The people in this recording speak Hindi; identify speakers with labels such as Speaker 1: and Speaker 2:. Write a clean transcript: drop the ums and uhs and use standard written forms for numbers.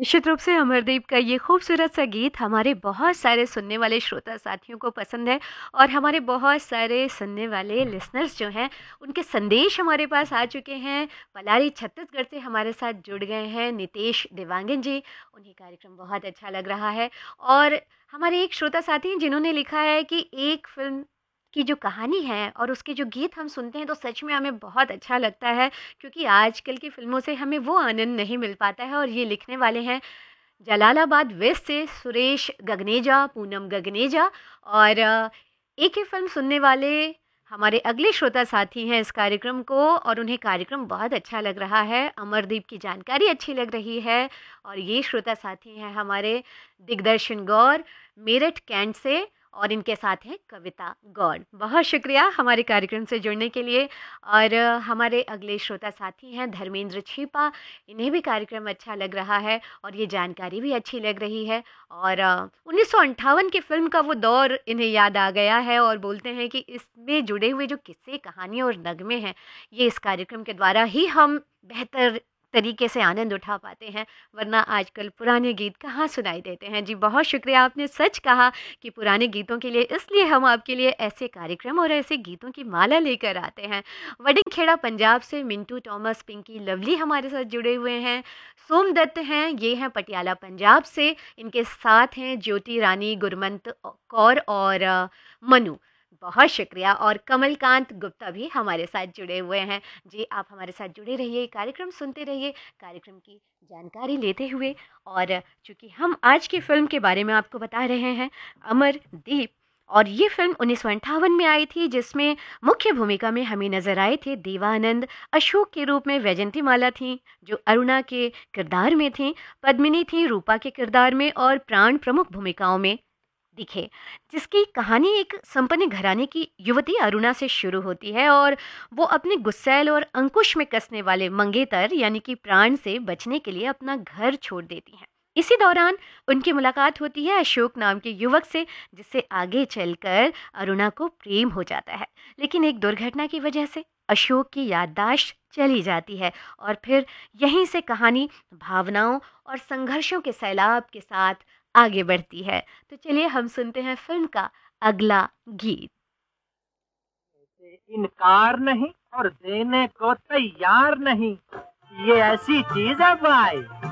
Speaker 1: निश्चित रूप से अमरदीप का ये खूबसूरत सा गीत हमारे बहुत सारे सुनने वाले श्रोता साथियों को पसंद है और हमारे बहुत सारे सुनने वाले लिसनर्स जो हैं उनके संदेश हमारे पास आ चुके हैं। पलारी छत्तीसगढ़ से हमारे साथ जुड़ गए हैं नितेश देवांगन जी। उन्हें कार्यक्रम बहुत अच्छा लग रहा है। और हमारे एक श्रोता साथी हैं जिन्होंने लिखा है कि एक फिल्म की जो कहानी है और उसके जो गीत हम सुनते हैं तो सच में हमें बहुत अच्छा लगता है, क्योंकि आजकल की फ़िल्मों से हमें वो आनंद नहीं मिल पाता है। और ये लिखने वाले हैं जलालाबाद वेस्ट से सुरेश गगनेजा, पूनम गगनेजा। और एक ही फ़िल्म सुनने वाले हमारे अगले श्रोता साथी हैं इस कार्यक्रम को और उन्हें कार्यक्रम बहुत अच्छा लग रहा है, अमरदीप की जानकारी अच्छी लग रही है। और ये श्रोता साथी हैं हमारे दिग्दर्शन गौर, मेरठ कैंट से। और इनके साथ हैं कविता गौड़। बहुत शुक्रिया हमारे कार्यक्रम से जुड़ने के लिए। और हमारे अगले श्रोता साथी हैं धर्मेंद्र छिपा। इन्हें भी कार्यक्रम अच्छा लग रहा है और ये जानकारी भी अच्छी लग रही है। और 1958 की फ़िल्म का वो दौर इन्हें याद आ गया है और बोलते हैं कि इसमें जुड़े हुए जो किस्से, कहानियाँ और नगमे हैं, ये इस कार्यक्रम के द्वारा ही हम बेहतर तरीके से आनंद उठा पाते हैं, वरना आजकल पुराने गीत कहाँ सुनाई देते हैं। जी बहुत शुक्रिया, आपने सच कहा कि पुराने गीतों के लिए इसलिए हम आपके लिए ऐसे कार्यक्रम और ऐसे गीतों की माला लेकर आते हैं। वडिंगखेड़ा पंजाब से मिंटू थॉमस, पिंकी लवली हमारे साथ जुड़े हुए हैं। सोमदत्त हैं, ये हैं पटियाला पंजाब से। इनके साथ हैं ज्योति रानी, गुरमंत कौर और मनु। बहुत शुक्रिया। और कमलकांत गुप्ता भी हमारे साथ जुड़े हुए हैं। जी आप हमारे साथ जुड़े रहिए, कार्यक्रम सुनते रहिए, कार्यक्रम की जानकारी लेते हुए। और चूंकि हम आज की फिल्म के बारे में आपको बता रहे हैं, अमरदीप, और ये फिल्म 1958 में आई थी जिसमें मुख्य भूमिका में हमें नजर आए थे देवानंद। अशोक के रूप में वैजंतीमाला थी जो अरुणा के किरदार में थी, पद्मिनी थी रूपा के किरदार में, और प्राण प्रमुख भूमिकाओं में दिखे। जिसकी कहानी एक संपन्न घराने की युवती अरुणा से शुरू होती है और वो अपने गुस्सैल और अंकुश में कसने वाले मंगेतर यानी कि प्राण से बचने के लिए अपना घर छोड़ देती हैं। इसी दौरान उनकी मुलाकात होती है अशोक नाम के युवक से, जिससे आगे चलकर अरुणा को प्रेम हो जाता है। लेकिन एक दुर्घटना की वजह से अशोक की याददाश्त चली जाती है और फिर यहीं से कहानी भावनाओं और संघर्षों के सैलाब के साथ आगे बढ़ती है। तो चलिए हम सुनते हैं फिल्म का अगला गीत।
Speaker 2: से इनकार नहीं और देने को तैयार नहीं, ये ऐसी चीज है भाई।